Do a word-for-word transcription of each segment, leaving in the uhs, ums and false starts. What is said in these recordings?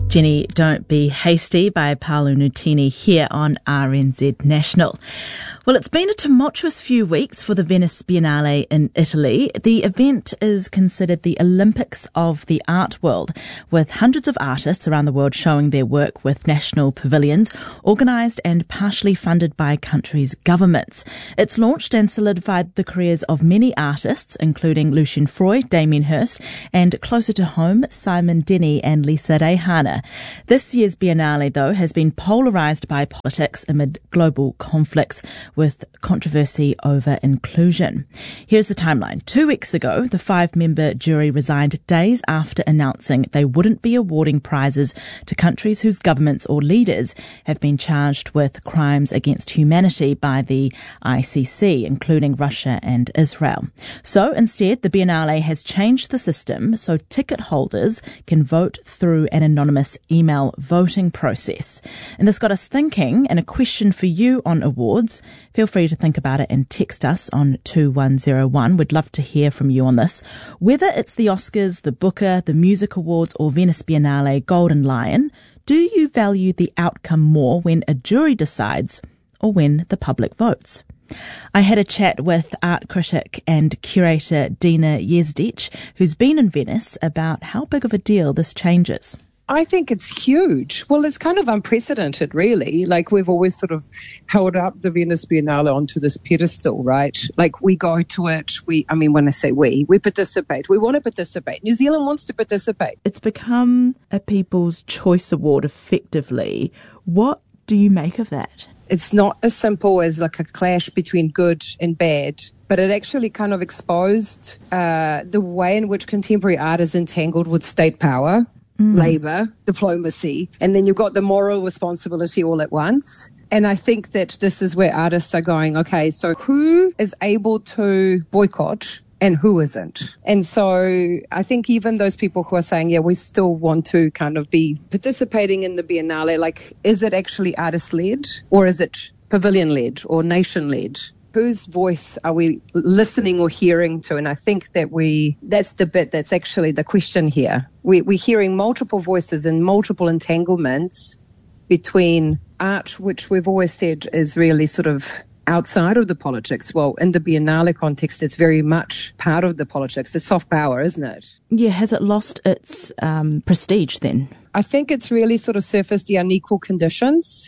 Jenny, Don't Be Hasty by Paolo Nutini here on R N Z National. Well, it's been a tumultuous few weeks for the Venice Biennale in Italy. The event is considered the Olympics of the art world, with hundreds of artists around the world showing their work with national pavilions, organised and partially funded by countries' governments. It's launched and solidified the careers of many artists, including Lucian Freud, Damien Hirst, and closer to home, Simon Denny and Lisa Rehana. This year's Biennale, though, has been polarised by politics amid global conflicts, with controversy over inclusion. Here's the timeline. Two weeks ago, the five-member jury resigned days after announcing they wouldn't be awarding prizes to countries whose governments or leaders have been charged with crimes against humanity by the I C C, including Russia and Israel. So instead, the Biennale has changed the system so ticket holders can vote through an anonymous email voting process. And this got us thinking, and a question for you on awards. Feel free to think about it and text us on two one zero one. We'd love to hear from you on this. Whether it's the Oscars, the Booker, the Music Awards or Venice Biennale Golden Lion, do you value the outcome more when a jury decides or when the public votes? I had a chat with art critic and curator Dina Jezdic, who's been in Venice, about how big of a deal this change is. I think it's huge. Well, it's kind of unprecedented, really. Like, we've always sort of held up the Venice Biennale onto this pedestal, right? Like, we go to it. We, I mean, when I say we, we participate. We want to participate. New Zealand wants to participate. It's become a People's Choice Award, effectively. What do you make of that? It's not as simple as like a clash between good and bad, but it actually kind of exposed uh, the way in which contemporary art is entangled with state power, mm. labour, diplomacy, and then you've got the moral responsibility all at once. And I think that this is where artists are going, okay, so who is able to boycott and who isn't? And so I think even those people who are saying, yeah, we still want to kind of be participating in the Biennale, like, is it actually artist-led or is it pavilion-led or nation-led? Whose voice are we listening or hearing to? And I think that we, that's the bit that's actually the question here. We, we're hearing multiple voices and multiple entanglements between art, which we've always said is really sort of outside of the politics. Well, in the Biennale context, it's very much part of the politics. It's soft power, isn't it? Yeah, has it lost its um, prestige then? I think it's really sort of surfaced the unequal conditions.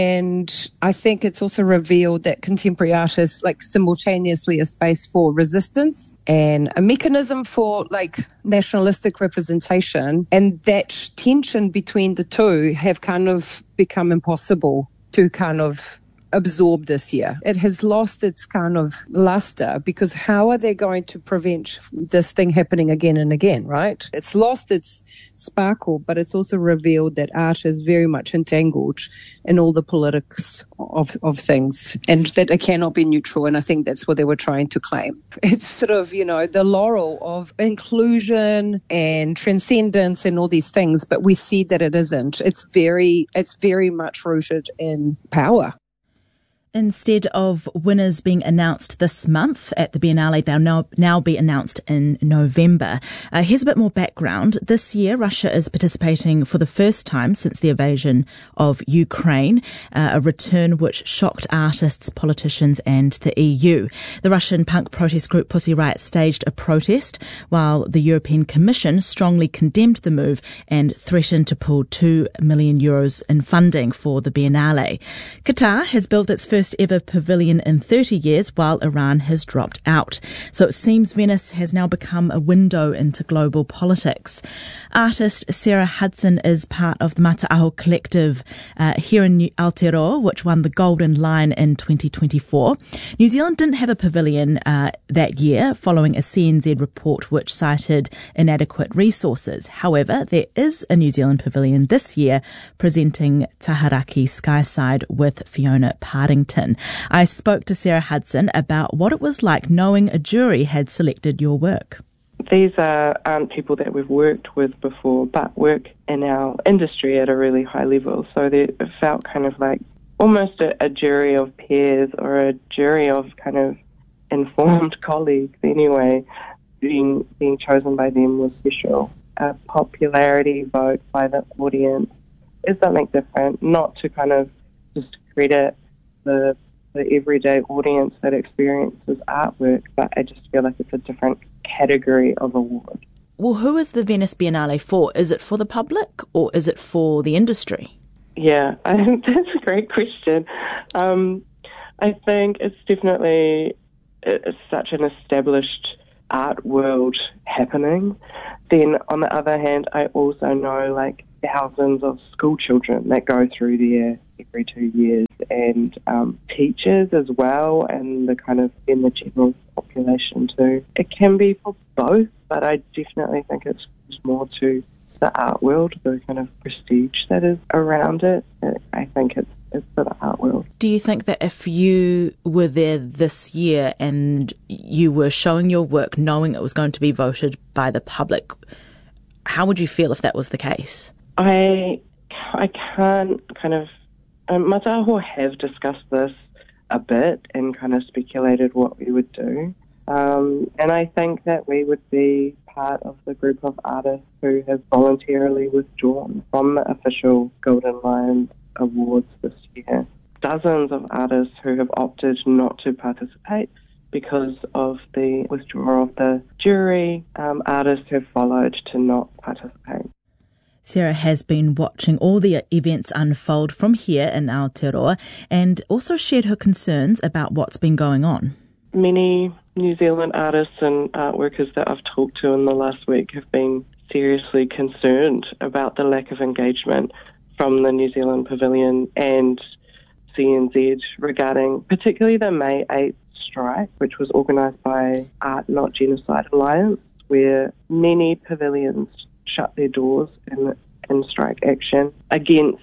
And I think it's also revealed that contemporary art is like simultaneously a space for resistance and a mechanism for like nationalistic representation. And that tension between the two have kind of become impossible to kind of absorb this year. It has lost its kind of luster, because how are they going to prevent this thing happening again and again, right? It's lost its sparkle, but it's also revealed that art is very much entangled in all the politics of, of things, and that it cannot be neutral. And I think that's what they were trying to claim. It's sort of, you know, the laurel of inclusion and transcendence and all these things, but we see that it isn't. It's very, it's very much rooted in power. Instead of winners being announced this month at the Biennale, they'll now, now be announced in November. Uh, here's a bit more background. This year, Russia is participating for the first time since the invasion of Ukraine, uh, a return which shocked artists, politicians and the E U. The Russian punk protest group Pussy Riot staged a protest, while the European Commission strongly condemned the move and threatened to pull two million euros in funding for the Biennale. Qatar has built its first ever pavilion in thirty years, while Iran has dropped out. So it seems Venice has now become a window into global politics. Artist Sarah Hudson is part of the Mata'aho collective uh, here in Aotearoa, which won the Golden Lion in twenty twenty-four. New Zealand didn't have a pavilion uh, that year, following a C N Z report which cited inadequate resources. However, there is a New Zealand pavilion this year presenting Taharaki Skyside with Fiona Partington. I spoke to Sarah Hudson about what it was like knowing a jury had selected your work. These are, aren't people that we've worked with before, but work in our industry at a really high level. So they, it felt kind of like almost a, a jury of peers, or a jury of kind of informed colleagues anyway. Being, being chosen by them was special. a popularity vote by the audience is something different, not to kind of just credit the, the everyday audience that experiences artwork, but I just feel like it's a different category of award. Well, who is the Venice Biennale for? Is it for the public or is it for the industry? Yeah, I think that's a great question. Um, I think it's definitely it's such an established art world happening. Then on the other hand, I also know like thousands of school children that go through there every two years and um, teachers as well, and the kind of in the general population too. It can be for both, but I definitely think it's more to the art world, the kind of prestige that is around it. I think it's it's for the art world. Do you think that if you were there this year and you were showing your work knowing it was going to be voted by the public, how would you feel if that was the case? I, I can't kind of... Um, Mata Aho have discussed this a bit and kind of speculated what we would do. Um, and I think that we would be part of the group of artists who have voluntarily withdrawn from the official Golden Lion Awards this year. Dozens of artists who have opted not to participate because of the withdrawal of the jury. Um, artists have followed to not participate. Sarah has been watching all the events unfold from here in Aotearoa and also shared her concerns about what's been going on. Many New Zealand artists and art workers that I've talked to in the last week have been seriously concerned about the lack of engagement from the New Zealand Pavilion and C N Z regarding particularly the May eighth strike, which was organised by Art Not Genocide Alliance, where many pavilions shut their doors in, in strike action against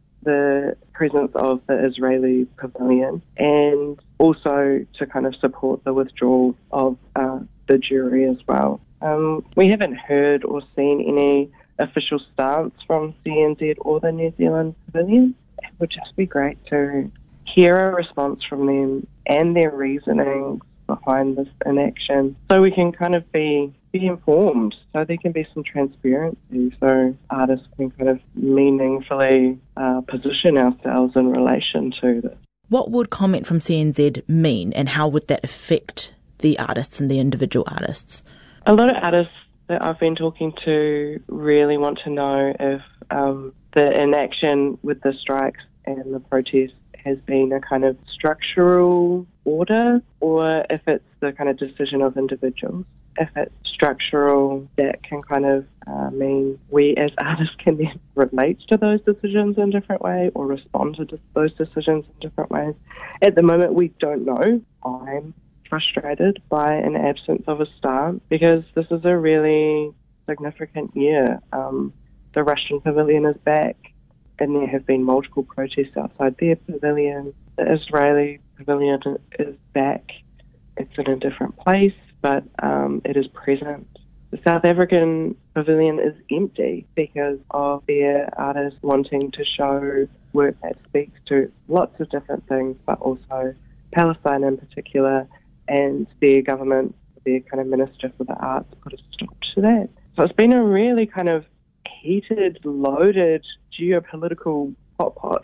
the presence of the Israeli pavilion, and also to kind of support the withdrawal of uh, the jury as well. Um, we haven't heard or seen any official stance from C N Z or the New Zealand Pavilion. It would just be great to hear a response from them and their reasoning behind this inaction, so we can kind of be be informed, so there can be some transparency, so artists can kind of meaningfully uh, position ourselves in relation to this. What would comment from C N Z mean, and how would that affect the artists and the individual artists? A lot of artists that I've been talking to really want to know if um, the inaction with the strikes and the protests has been a kind of structural order, or if it's the kind of decision of individuals. If it's structural, that can kind of uh, mean we as artists can then relate to those decisions in a different way or respond to those decisions in different ways. At the moment, we don't know. I'm frustrated by an absence of a stance because this is a really significant year. Um, the Russian pavilion is back, and there have been multiple protests outside their pavilion. The Israeli pavilion is back. It's in a different place, but um, it is present. The South African pavilion is empty because of their artists wanting to show work that speaks to lots of different things, but also Palestine in particular, and their government, their kind of Minister for the Arts, put a stop to that. So it's been a really kind of heated, loaded geopolitical hot pot.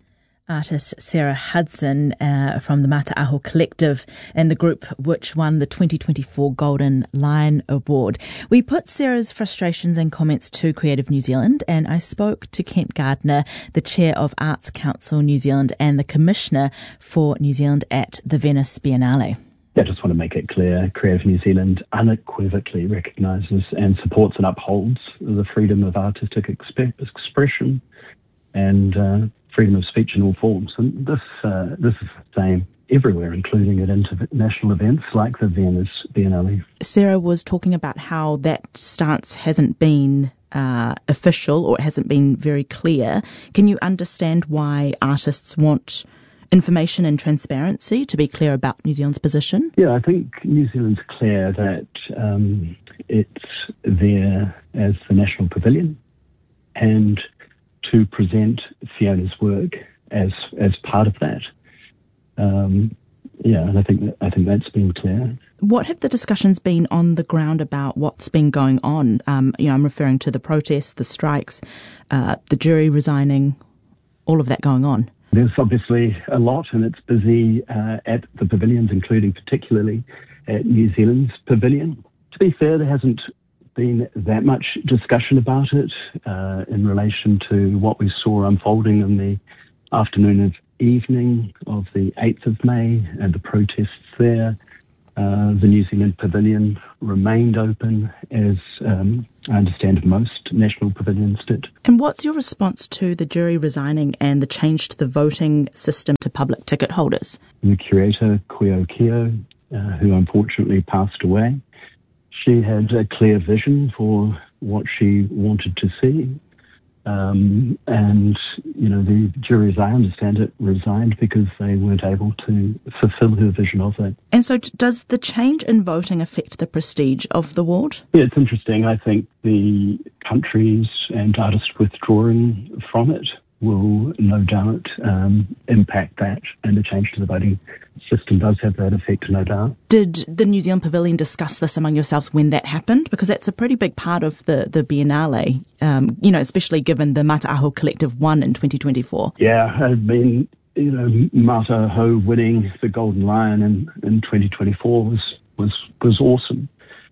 Artist Sarah Hudson uh, from the Mata Aho Collective and the group which won the twenty twenty-four Golden Lion Award. We put Sarah's frustrations and comments to Creative New Zealand, and I spoke to Kent Gardner, the chair of Arts Council New Zealand and the commissioner for New Zealand at the Venice Biennale. I just want to make it clear, Creative New Zealand unequivocally recognises and supports and upholds the freedom of artistic exp- expression and uh, freedom of speech in all forms. And this uh, this is the same everywhere, including at international events like the Venice Biennale. Sarah was talking about how that stance hasn't been uh, official, or it hasn't been very clear. Can you understand why artists want information and transparency to be clear about New Zealand's position? Yeah, I think New Zealand's clear that um, it's there as the National Pavilion and to present Fiona's work as as part of that. Um, yeah, and I think that, I think that's been clear. What have the discussions been on the ground about what's been going on? Um, you know, I'm referring to the protests, the strikes, uh, the jury resigning, all of that going on. There's obviously a lot, and it's busy uh, at the pavilions, including particularly at New Zealand's pavilion. To be fair, there hasn't been that much discussion about it uh, in relation to what we saw unfolding in the afternoon of evening of the eighth of May and the protests there. Uh, the New Zealand pavilion remained open, as um, I understand most national pavilions did. And what's your response to the jury resigning and the change to the voting system to public ticket holders? The curator, Koio Keo, uh, who unfortunately passed away, she had a clear vision for what she wanted to see. Um, and, you know, the jury, as I understand it, resigned because they weren't able to fulfil her vision of it. And so does the change in voting affect the prestige of the award? Yeah, it's interesting. I think the countries and artists withdrawing from it will no doubt um, impact that, and the change to the voting system does have that effect, no doubt. Did the New Zealand Pavilion discuss this among yourselves when that happened? Because that's a pretty big part of the, the Biennale, um, you know, especially given the Mata Aho Collective won in twenty twenty-four. Yeah, I mean, you know, Mata Aho winning the Golden Lion in, in twenty twenty-four was, was, was awesome.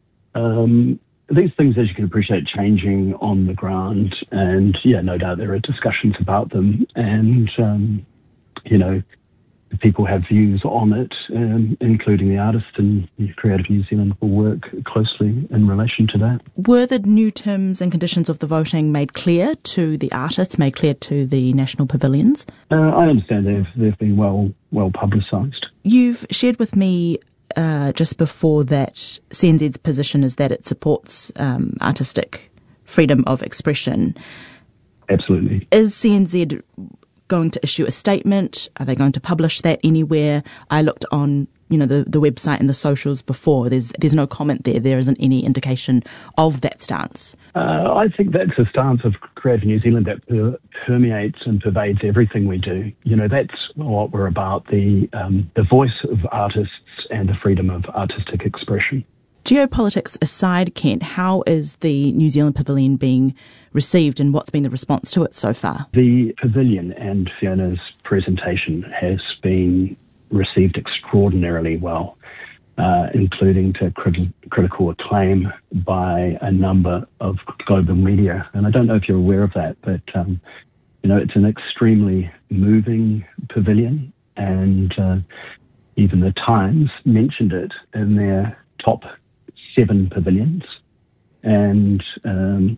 Um, These things, as you can appreciate, changing on the ground, and yeah, no doubt there are discussions about them, and um, you know, people have views on it, um, including the artists, and Creative New Zealand will work closely in relation to that. Were the new terms and conditions of the voting made clear to the artists, made clear to the national pavilions? Uh, I understand they've they've been well well publicised. You've shared with me Uh, just before that, C N Z's position is that it supports um, artistic freedom of expression. Absolutely. Is C N Z going to issue a statement? Are they going to publish that anywhere? I looked on, you know, the, the website and the socials before. There's there's no comment there. There isn't any indication of that stance. Uh, I think that's a stance of Creative New Zealand that per- permeates and pervades everything we do. You know, that's what we're about, the um, the voice of artists and the freedom of artistic expression. Geopolitics aside, Kent, how is the New Zealand Pavilion being received and what's been the response to it so far? The pavilion and Fiona's presentation has been received extraordinarily well, uh, including to crit- critical acclaim by a number of global media. And I don't know if you're aware of that, but, um, you know, it's an extremely moving pavilion, and uh, even the Times mentioned it in their top seven pavilions. And um,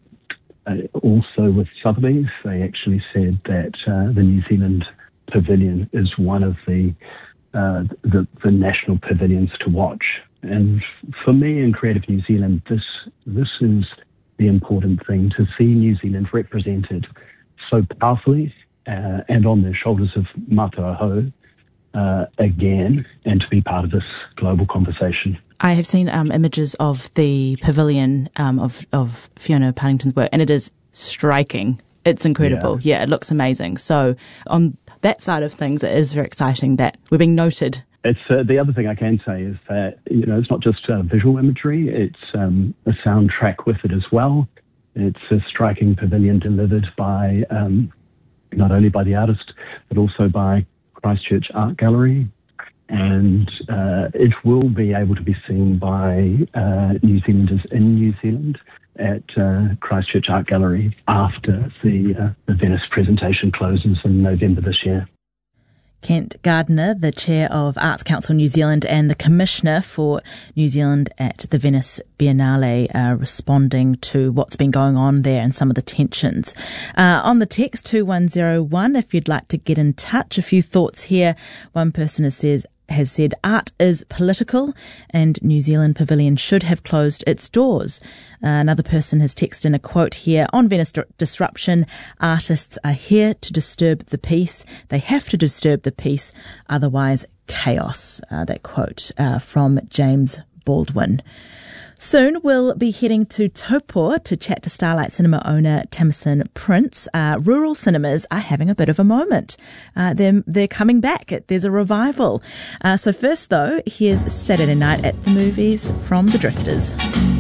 also with Sotheby's, they actually said that uh, the New Zealand Pavilion is one of the Uh, the, the national pavilions to watch. And for me in Creative New Zealand, this this is the important thing, to see New Zealand represented so powerfully uh, and on the shoulders of Mata Aho uh, again, and to be part of this global conversation. I have seen um, images of the pavilion um, of, of Fiona Partington's work, and it is striking. It's incredible. Yeah, yeah, it looks amazing. So on that side of things, it is very exciting that we're being noted. It's uh, the other thing I can say is that, you know, it's not just uh, visual imagery, it's um, a soundtrack with it as well. It's a striking pavilion delivered by um, not only by the artist, but also by Christchurch Art Gallery. And uh, it will be able to be seen by uh, New Zealanders in New Zealand at uh, Christchurch Art Gallery after the, uh, the Venice presentation closes in November this year. Kent Gardner, the Chair of Arts Council New Zealand and the Commissioner for New Zealand at the Venice Biennale, uh, responding to what's been going on there and some of the tensions. Uh, on the text two one zero one, if you'd like to get in touch, a few thoughts here. One person has says, has said art is political and New Zealand Pavilion should have closed its doors. Uh, another person has texted in a quote here, on Venice Disruption, artists are here to disturb the peace. They have to disturb the peace, otherwise chaos. Uh, that quote uh, from James Baldwin. Soon we'll be heading to Taupo to chat to Starlight Cinema owner Tamsin Prince. Uh, rural cinemas are having a bit of a moment. Uh, they're, they're coming back. There's a revival. Uh, so first though, here's Saturday Night at the Movies from The Drifters.